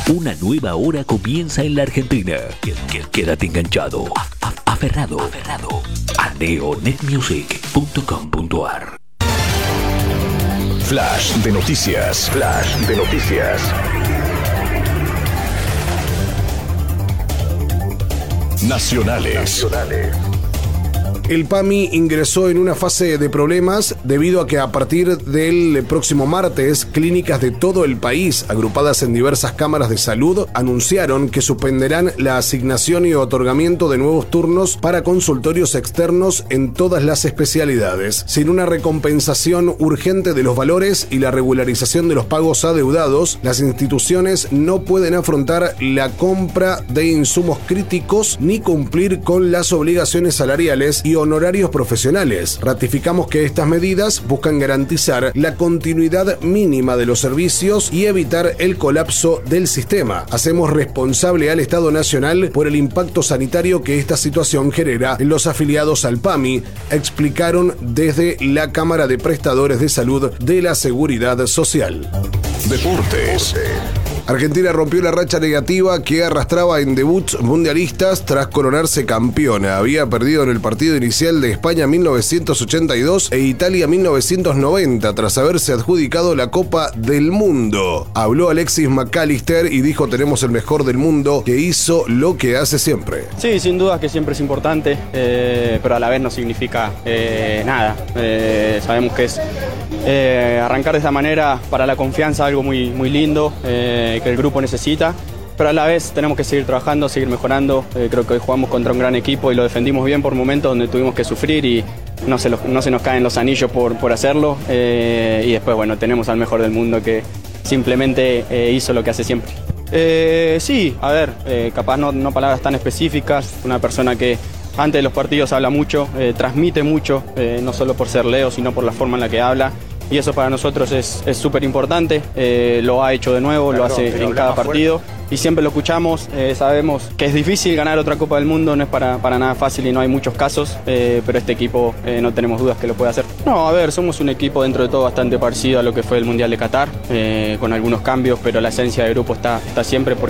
Una nueva hora comienza en la Argentina. Quédate enganchado, aferrado a neonetmusic.com.ar. Flash de noticias. Nacionales. El PAMI ingresó en una fase de problemas debido a que a partir del próximo martes, clínicas de todo el país, agrupadas en diversas cámaras de salud, anunciaron que suspenderán la asignación y otorgamiento de nuevos turnos para consultorios externos en todas las especialidades. Sin una recompensación urgente de los valores y la regularización de los pagos adeudados, las instituciones no pueden afrontar la compra de insumos críticos ni cumplir con las obligaciones salariales y honorarios profesionales. Ratificamos que estas medidas buscan garantizar la continuidad mínima de los servicios y evitar el colapso del sistema. Hacemos responsable al Estado Nacional por el impacto sanitario que esta situación genera en los afiliados al PAMI, explicaron desde la Cámara de Prestadores de Salud de la Seguridad Social. Deportes. Argentina rompió la racha negativa que arrastraba en debuts mundialistas tras coronarse campeona. Había perdido en el partido inicial de España 1982 e Italia 1990 tras haberse adjudicado la Copa del Mundo. Habló Alexis McAllister y dijo: tenemos el mejor del mundo que hizo lo que hace siempre. Sí, sin duda que siempre es importante, pero a la vez no significa nada. Sabemos que es arrancar de esta manera para la confianza algo muy lindo, que el grupo necesita, pero a la vez tenemos que seguir trabajando, seguir mejorando. Creo que hoy jugamos contra un gran equipo y lo defendimos bien por momentos donde tuvimos que sufrir y no se nos caen los anillos por hacerlo, y después bueno, tenemos al mejor del mundo que simplemente hizo lo que hace siempre. Sí, a ver, capaz no palabras tan específicas, una persona que antes de los partidos habla mucho, transmite mucho, no solo por ser Leo, sino por la forma en la que habla. Y eso para nosotros es súper importante, lo ha hecho de nuevo, lo hace en cada partido y siempre lo escuchamos. Sabemos que es difícil ganar otra Copa del Mundo, no es para nada fácil y no hay muchos casos, pero este equipo no tenemos dudas que lo puede hacer. No, a ver, somos un equipo dentro de todo bastante parecido a lo que fue el Mundial de Qatar, con algunos cambios, pero la esencia del grupo está siempre.